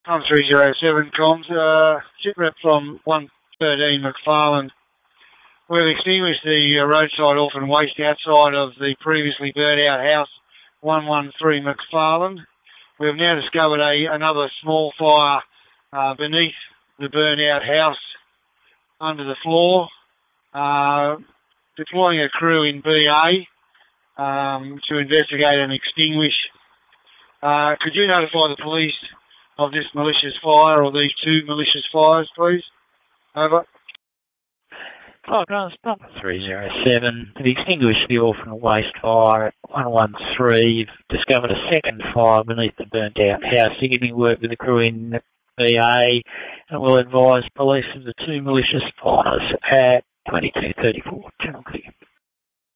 I'm 307 comms. Sitrep from 113 McFarland. We've extinguished the roadside orphan waste outside of the previously burnt out house 113 McFarland. We've now discovered another small fire beneath the burnt out house under the floor. Deploying a crew in BA to investigate and extinguish. Could you notify the police of this malicious fire or these two malicious fires, please? Over. Fire Grounds number 307. Have extinguished the orphan waste fire at 113. You've discovered a second fire beneath the burnt out house. You're getting work with the crew in BA and will advise police of the two malicious fires at 2234 Channel Clear.